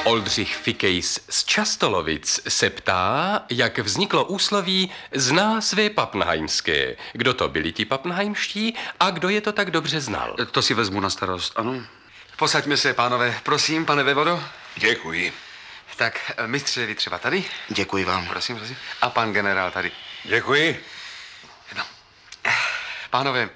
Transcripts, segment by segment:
Oldřich Fikejs z Častolovic se ptá, jak vzniklo úsloví zná své papnheimské. Kdo to byli ti papnheimští a kdo je to tak dobře znal? To si vezmu na starost, ano. Posaďme se, pánové. Prosím, pane vévodo. Děkuji. Tak, mistře, vy třeba tady. Děkuji vám. Prosím. A pan generál tady. Děkuji. No. Pánové,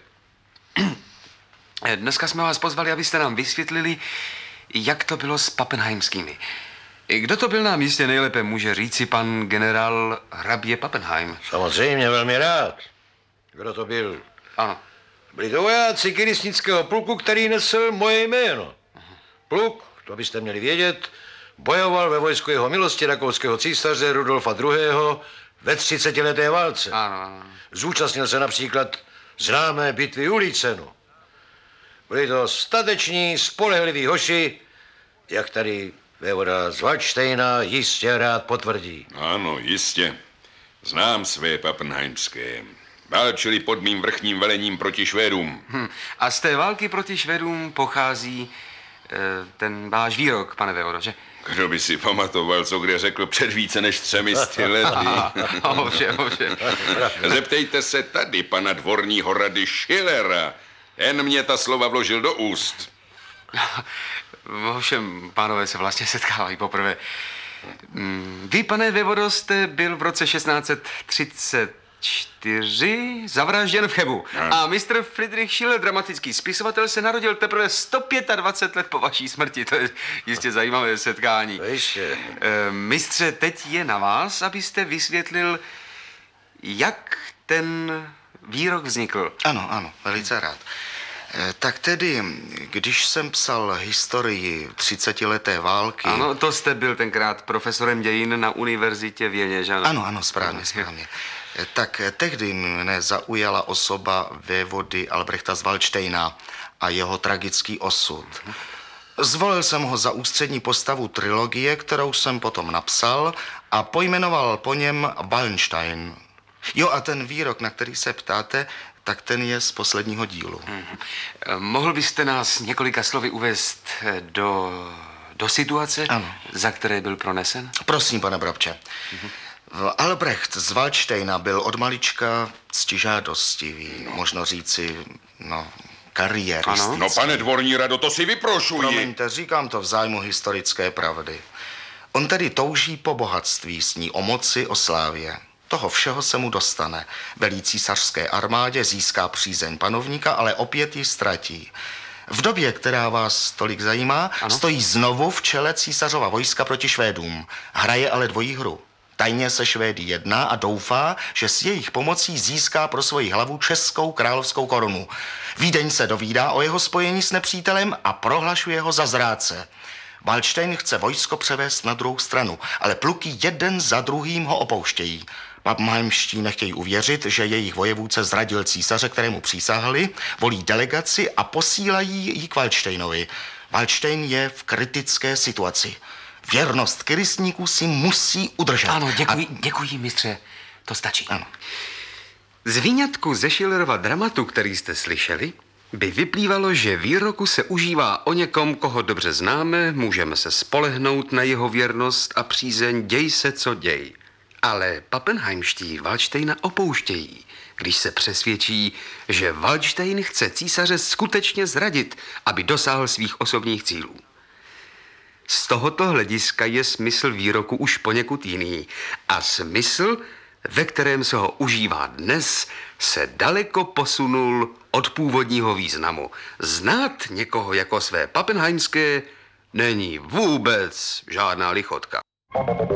dneska jsme vás pozvali, abyste nám vysvětlili, jak to bylo s pappenheimskými. Kdo to byl, nám jistě nejlépe může říci pan generál hrabě Pappenheim. Samozřejmě, velmi rád. Kdo to byl? Ano. Byli to vojáci kiristnického pluku, který nesl moje jméno. Pluk, to byste měli vědět, bojoval ve vojsku jeho milosti rakouského císaře Rudolfa II. Ve 30leté válce. Ano. Zúčastnil se například známé bitvy u Lícenu. Byli to stateční, spolehliví hoši, jak tady vévoda z Valdštejna jistě rád potvrdí. Ano, jistě. Znám své pappenheimské. Válčili pod mým vrchním velením proti Švédům. A z té války proti Švédům pochází ten váš výrok, pane vévodo, že? Kdo by si pamatoval, co kde řekl před více než 300 lety? Ovšem. Zeptejte se tady pana dvorního rady Schillera. Ten mě ta slova vložil do úst. Ovšem, pánové se vlastně setkávají poprvé. Vy, pane vévodo, jste byl v roce 1634 zavražděn v Chebu. A mistr Friedrich Schiller, dramatický spisovatel, se narodil teprve 125 let po vaší smrti. To je jistě zajímavé setkání. Ještě. Mistře, teď je na vás, abyste vysvětlil, jak ten výrok vznikl. Ano, velice rád. Tak tedy, když jsem psal historii 30leté války... Ano, to jste byl tenkrát profesorem dějin na univerzitě v Jeně, že ano? Ano, správně. Tak tehdy mne zaujala osoba vévody Albrechta z Valdštejna a jeho tragický osud. Zvolil jsem ho za ústřední postavu trilogie, kterou jsem potom napsal a pojmenoval po něm Wallenstein. Jo, a ten výrok, na který se ptáte, tak ten je z posledního dílu. Mohl byste nás několika slovy uvést do situace, ano, za které byl pronesen? Prosím, pane Brabče. Albrecht z Valdštejna byl od malička ctižádostivý, možno říci, kariéristický. No, pane dvorní rado, to si vyprošuji. Promiňte, říkám to v zájmu historické pravdy. On tedy touží po bohatství, sní o moci, o slávě. Toho všeho se mu dostane. Velí císařské armádě, získá přízeň panovníka, ale opět ji ztratí. V době, která vás tolik zajímá, stojí znovu v čele císařova vojska proti Švédům. Hraje ale dvojí hru. Tajně se Švédy jedná a doufá, že s jejich pomocí získá pro svoji hlavu českou královskou korunu. Vídeň se dovídá o jeho spojení s nepřítelem a prohlašuje ho za zrádce. Valdštejn chce vojsko převést na druhou stranu, ale pluky jeden za druhým ho opouštějí. Pappenheimští nechtějí uvěřit, že jejich vojevůdce zradil císaře, kterému přísahali, volí delegaci a posílají ji k Valdštejnovi. Valdštejn je v kritické situaci. Věrnost kiristníků si musí udržet. Ano, děkuji, mistře. To stačí. Ano. Z výňatku ze Schillerova dramatu, který jste slyšeli, by vyplývalo, že výroku se užívá o někom, koho dobře známe, můžeme se spolehnout na jeho věrnost a přízeň, děj se, co děj. Ale pappenheimští Valdštejna opouštějí, když se přesvědčí, že Valdštejn chce císaře skutečně zradit, aby dosáhl svých osobních cílů. Z tohoto hlediska je smysl výroku už poněkud jiný a smysl, ve kterém se ho užívá dnes, se daleko posunul od původního významu. Znát někoho jako své pappenheimské není vůbec žádná lichotka.